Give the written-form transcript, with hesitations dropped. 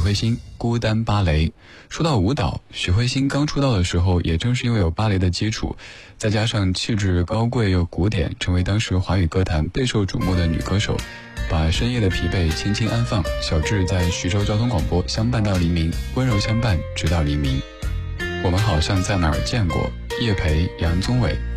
慧欣《孤单芭蕾》。说到舞蹈，许慧欣刚出道的时候，也正是因为有芭蕾的基础，再加上气质高贵又古典，成为当时华语歌坛备受瞩目的女歌手，把深夜的疲惫轻轻安放。小智在徐州交通广播相伴到黎明，温柔相伴直到黎明。我们好像在哪儿见过。叶培、杨宗纬。